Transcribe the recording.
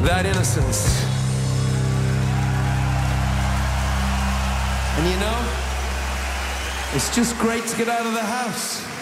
that innocence. And you know, it's just great to get out of the house.